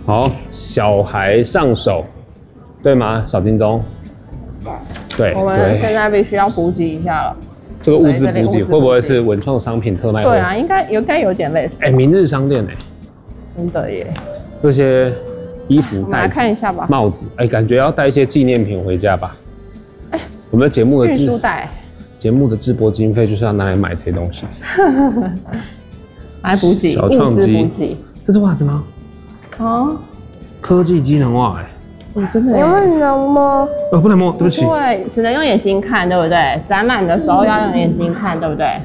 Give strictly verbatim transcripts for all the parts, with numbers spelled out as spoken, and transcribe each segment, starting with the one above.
好，小孩上手，对吗？小金钟。对。 我们现在必须要补给一下了。 这个物资补给会不会是文创商品特卖会？ 对啊，应该应该有点类似。 哎、欸，明日商店哎、欸， 真的耶。 这些衣服、 我们来看一下吧。 帽子，哎、欸，感觉要带一些纪念品回家吧。哎、欸，我们的节目的运输袋，节目的直播经费就是要拿来买这些东西。 来补给， 小创机。 这是袜子吗？啊，科技机能袜哎。 哦，真的耶。 不能摸。 呃，不能摸，对不起。 对，只能用眼睛看，对不对？展览的时候要用眼睛看，对不对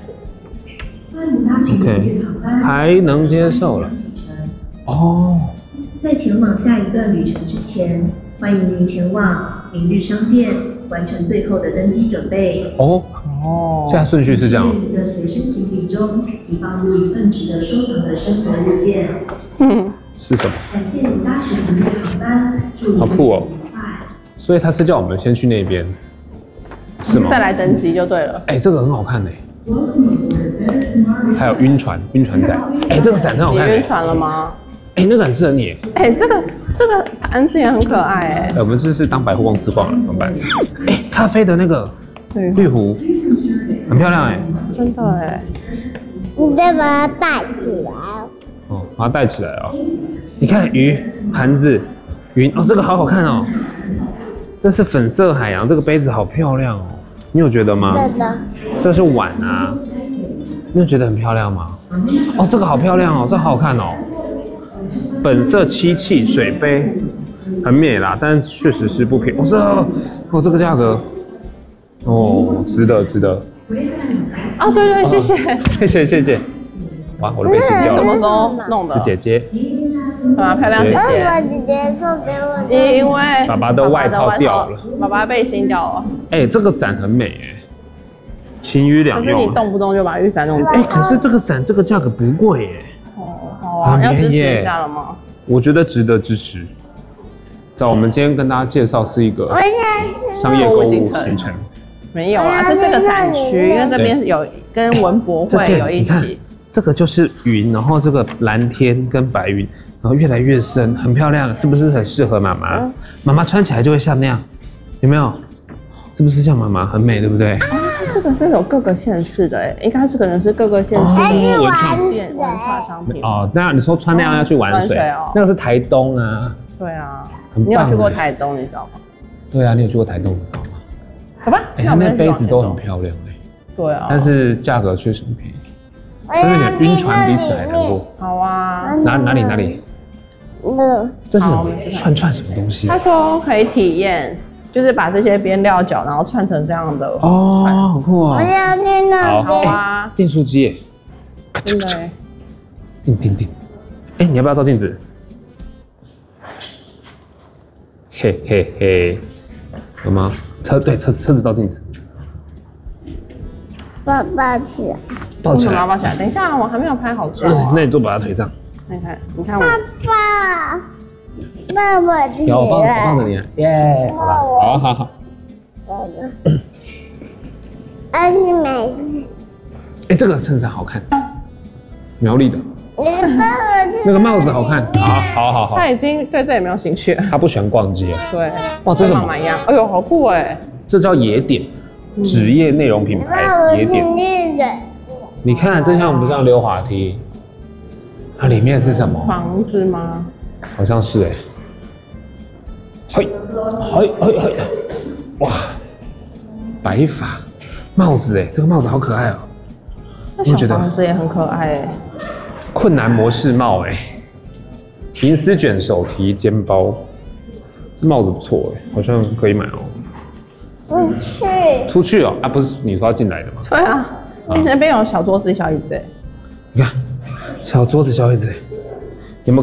？OK， 还能接受了。哦。 在前往下一段旅程之前，欢迎您前往明日商店完成最后的登机准备。 哦哦，现在顺序是这样。 您的随身行李中已放入一份值得收藏的生活日记。 嗯， 是什么？ 感谢您搭乘明日航班，祝好酷哦！所以他是叫我们先去那边，是吗？ 再来登机就对了。 哎、欸，这个很好看哎、欸。还有晕船，晕船仔。哎、欸，这个伞很好看、欸。 你晕船了吗？ 哎、欸，那个很适合你。 哎、欸，这个这个盘子也很可爱哎、欸。 哎、欸，我们这是当百货公司逛了，怎么办？哎、欸，咖啡的那个绿壶，很漂亮哎、欸。 真的哎、欸。 你再把它带起来。 哦，把它带起来哦。你看鱼盘子云哦，这个好好看哦。这是粉色海洋，这个杯子好漂亮哦。你有觉得吗？ 真的。 这是碗啊，你有觉得很漂亮吗？哦，这个好漂亮哦，这好好看哦。本色漆器水杯，很美啦，但确实是不便宜。哦，这哦这个价格，哦，值得值得。 哦，对对，谢谢， 谢谢谢谢。哇，我的杯子掉了。 什么时候弄的？ 是姐姐。 啊，漂亮姐姐。 为什么姐姐送给我？ 因为爸爸的外套掉了， 爸爸背心掉了。 哎、欸，这个伞很美哎，晴雨两用。 可是你动不动就把雨伞弄掉。 哎、欸，可是这个伞这个价格不贵哎。 哦，好啊，要支持一下了吗？ 我觉得值得支持。找我们今天跟大家介绍是一个商业购物行程。 没有啊，是这个展区，因为这边有跟文博会有一起。 这个就是云，然后这个蓝天跟白云，然后越来越深，很漂亮，是不是很适合妈妈？嗯、妈妈穿起来就会像那样，有没有？是不是像妈妈很美，对不对？ 哦、这个是有各个县市的哎，应该是可能是各个县市的文创店、文创商品。 哦，那你说穿那样要去玩水？ 玩水哦， 那个是台东啊。 对啊， 很棒。 你有去过台东，你知道吗？ 对啊，你有去过台东，你知道吗？ 走吧， 哎、欸，它那杯子都很漂亮哎。 对啊。 但是价格确实很便宜。但是你晕船比死还难过。 好啊。 哪哪里哪里？ 嗯。 这是什么？串串什么东西？ 他说可以体验，就是把这些边料角，然后串成这样的。 哦，好酷哦！ 我要去那。 好啊。 订书机耶。 真的。 订订订。哎，你要不要照镜子？嘿嘿嘿，有吗？车对车车子照镜子。 抱抱起来。 抱起来， 抱起来。等一下，我还没有拍好照、 啊。那你坐爸爸腿上。 看看，你看我。 爸爸，爸爸起来。 有，我抱，我抱着你。耶，好吧，好好好。 啊，你没事。 哎，这个衬衫好看，苗栗的。 你抱我。 那个帽子好看，好，好，好，好。 他已经对这也没有兴趣了。 他不喜欢逛街。 对。 哇，这是什么？ 一样。哎呦，好酷哎！ 这叫野点。职业内容品牌野点，你看这像不像溜滑梯？它里面是什么？ 房子吗？ 好像是哎、欸。嘿，嘿，嘿，嘿，哇，白发帽子哎、欸，这个帽子好可爱哦、喔。 那小房子也很可爱哎、欸。 困难模式帽哎、欸，银丝卷手提肩包，这帽子不错哎、欸，好像可以买哦、喔。 出去， 出去哦、喔、啊，不是你说要进来的吗？ 对啊，哎、啊欸，那边有小桌子、小椅子哎。 你看，小桌子、小椅子。